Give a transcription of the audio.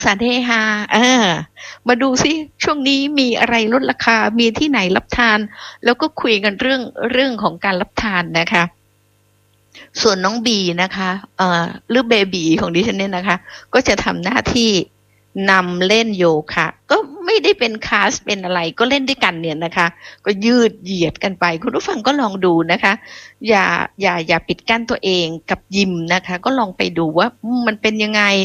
สารเฮฮามาดูซิช่วงนี้มีอะไรลดราคามีที่ไหนรับทานแล้วก็คุยกันเรื่องของการรับทานนะคะส่วนน้องบีนะคะหรือเบบีของดิฉันเนี่ยนะคะก็จะทำหน้าที่นำเล่นโยคะก็ไม่ได้เป็นคลาสเป็นอะไรก็เล่นด้วยกันเนี่ยนะคะก็ยืดเหยียดกันไปคุณผู้ฟังก็ลองดูนะคะอย่าปิดกั้นตัวเองกับยิมนะคะก็ลองไปดูว่ามันเป็นยังไง